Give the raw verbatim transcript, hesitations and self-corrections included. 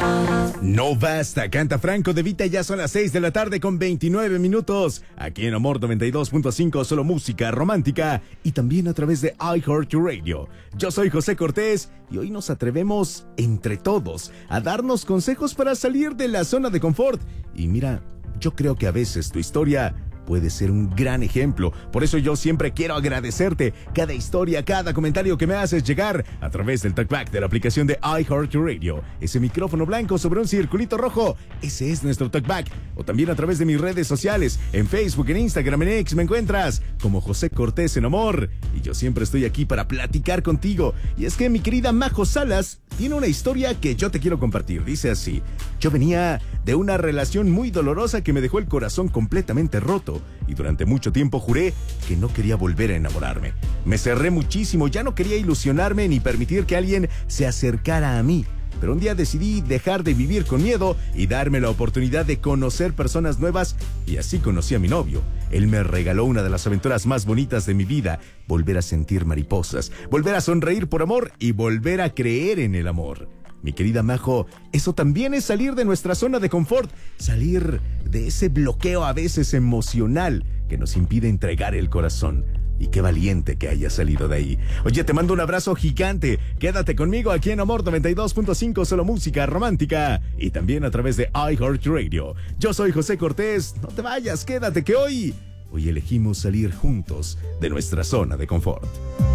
No basta, canta Franco De Vita, ya son las seis de la tarde con veintinueve minutos. Aquí en Amor noventa y dos punto cinco, solo música romántica y también a través de iHeartRadio. Yo soy José Cortés y hoy nos atrevemos entre todos a darnos consejos para salir de la zona de confort. Y mira, yo creo que a veces tu historia puede ser un gran ejemplo. Por eso yo siempre quiero agradecerte cada historia, cada comentario que me haces llegar a través del talkback de la aplicación de iHeartRadio. Ese micrófono blanco sobre un circulito rojo, ese es nuestro talkback. O también a través de mis redes sociales, en Facebook, en Instagram, en X, me encuentras como José Cortés en Amor. Y yo siempre estoy aquí para platicar contigo. Y es que mi querida Majo Salas tiene una historia que yo te quiero compartir. Dice así: yo venía de una relación muy dolorosa que me dejó el corazón completamente roto. Y durante mucho tiempo juré que no quería volver a enamorarme. Me cerré muchísimo, ya no quería ilusionarme ni permitir que alguien se acercara a mí. Pero un día decidí dejar de vivir con miedo y darme la oportunidad de conocer personas nuevas, y así conocí a mi novio. Él me regaló una de las aventuras más bonitas de mi vida: volver a sentir mariposas, volver a sonreír por amor y volver a creer en el amor. Mi querida Majo, eso también es salir de nuestra zona de confort, salir de ese bloqueo a veces emocional que nos impide entregar el corazón. Y qué valiente que hayas salido de ahí. Oye, te mando un abrazo gigante. Quédate conmigo aquí en Amor noventa y dos punto cinco, solo música romántica. Y también a través de iHeartRadio. Yo soy José Cortés. No te vayas, quédate que hoy, hoy elegimos salir juntos de nuestra zona de confort.